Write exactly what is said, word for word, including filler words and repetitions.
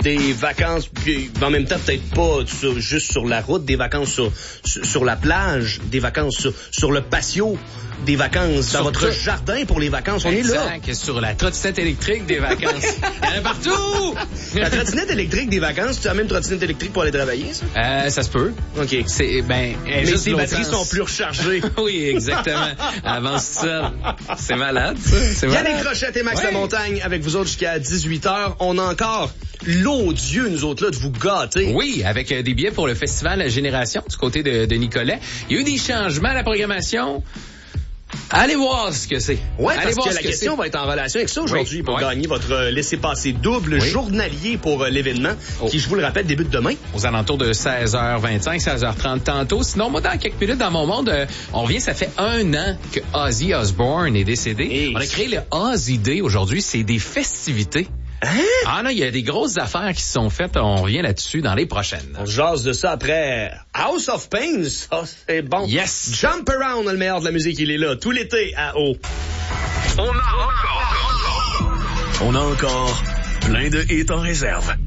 des vacances, puis en même temps, peut-être pas sur, juste sur la route, des vacances sur, sur, sur la plage, des vacances sur, sur le patio, des vacances dans Sur votre tout. jardin pour les vacances. On exact, est là. sur la trottinette électrique des vacances. Il y en a partout! La trottinette électrique des vacances, tu as même trottinette électrique pour aller travailler, ça? Euh, ça se peut. OK. C'est, ben, Mais juste tes l'autre batteries sens. sont plus rechargées. Oui, exactement. Avance seul. C'est malade, ça. C'est malade. Yannick Rochette et Max Ouais. Lamontagne avec vous autres jusqu'à dix-huit heures. On a encore l'odieux, nous autres, là, de vous gâter. Oui, avec euh, des billets pour le festival Génération du côté de, de Nicolet. Il y a eu des changements à la programmation. Allez voir ce que c'est. Ouais, Allez parce voir que ce la que question c'est. va être en relation avec ça aujourd'hui Oui, pour ouais. gagner votre euh, laissez-passer double Oui. journalier pour euh, l'événement Oh. qui, je vous le rappelle, débute demain. Aux alentours de seize heures vingt-cinq, seize heures trente tantôt. Sinon, moi, dans quelques minutes, dans mon monde, euh, on revient, ça fait un an que Ozzy Osbourne est décédé. Et on a créé le Ozzy Day aujourd'hui. C'est des festivités. Hein? Ah non, il y a des grosses affaires qui se sont faites. On revient là-dessus dans les prochaines. On jase de ça après House of Pain. Ça, c'est bon. Yes. Jump Around, le meilleur de la musique, il est là tout l'été à haut. On a encore, on a encore plein de hits en réserve.